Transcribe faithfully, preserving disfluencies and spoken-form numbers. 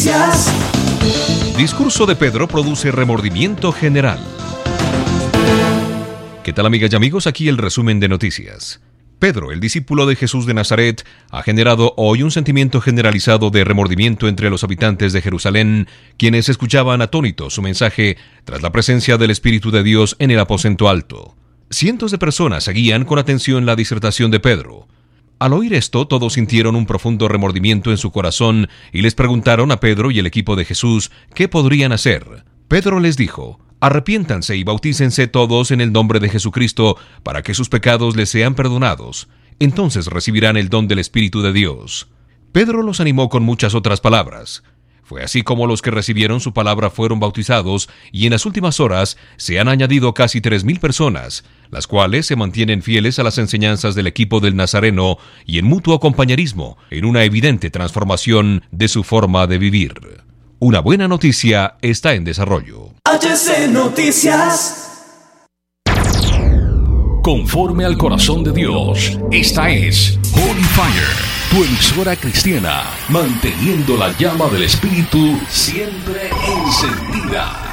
Noticias. Discurso de Pedro produce remordimiento general. ¿Qué tal, amigas y amigos? Aquí el resumen de noticias. Pedro, el discípulo de Jesús de Nazaret, ha generado hoy un sentimiento generalizado de remordimiento entre los habitantes de Jerusalén, quienes escuchaban atónitos su mensaje tras la presencia del Espíritu de Dios en el aposento alto. Cientos de personas seguían con atención la disertación de Pedro. Al oír esto, todos sintieron un profundo remordimiento en su corazón y les preguntaron a Pedro y el equipo de Jesús qué podrían hacer. Pedro les dijo: arrepiéntanse y bautícense todos en el nombre de Jesucristo para que sus pecados les sean perdonados. Entonces recibirán el don del Espíritu de Dios. Pedro los animó con muchas otras palabras. Fue así como los que recibieron su palabra fueron bautizados, y en las últimas horas se han añadido casi tres mil personas, las cuales se mantienen fieles a las enseñanzas del equipo del Nazareno y en mutuo compañerismo, en una evidente transformación de su forma de vivir. Una buena noticia está en desarrollo. H C Noticias. Conforme al corazón de Dios, esta es Holy Fire, tu emisora cristiana, manteniendo la llama del Espíritu siempre encendida.